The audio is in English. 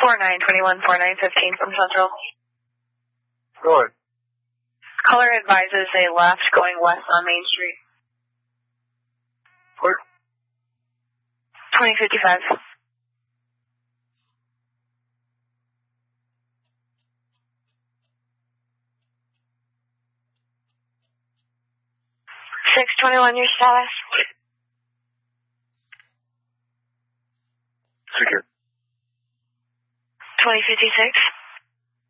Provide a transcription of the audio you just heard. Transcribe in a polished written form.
4921 4915 from Central. Go ahead. Caller advises a left going west on Main Street. Clear. 2055. your status. Secure. 2056.